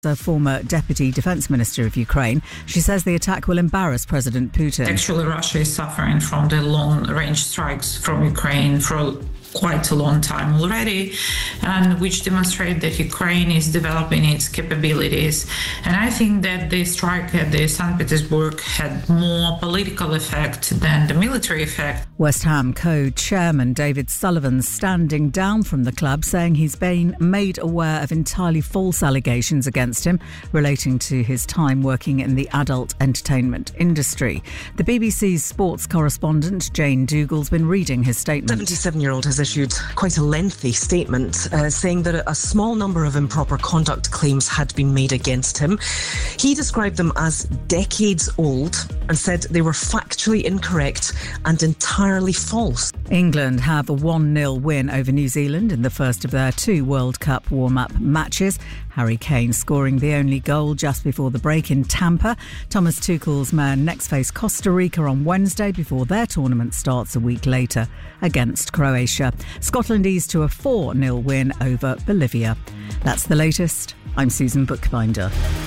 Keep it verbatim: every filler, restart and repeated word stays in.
The former Deputy Defence Minister of Ukraine. She says the attack will embarrass President Putin. Actually, Russia is suffering from the long-range strikes from Ukraine for quite a long time already, and which demonstrate that Ukraine is developing its capabilities. And I think that the strike at the Saint Petersburg had more political effect than the military effect. West Ham co-chairman David Sullivan standing down from the club, saying he's been made aware of entirely false allegations against him relating to his time working in the adult entertainment industry. The B B C's sports correspondent Jane Dougal's been reading his statement. seventy-seven-year-old has issued quite a lengthy statement uh, saying that a small number of improper conduct claims had been made against him. He described them as decades old and said they were factually incorrect and entirely false. England have a one nil win over New Zealand in the first of their two World Cup warm-up matches. Harry Kane scoring the only goal just before the break in Tampa. Thomas Tuchel's men next face Costa Rica on Wednesday before their tournament starts a week later against Croatia. Scotland eased to a four nil win over Bolivia. That's the latest. I'm Susan Bookbinder.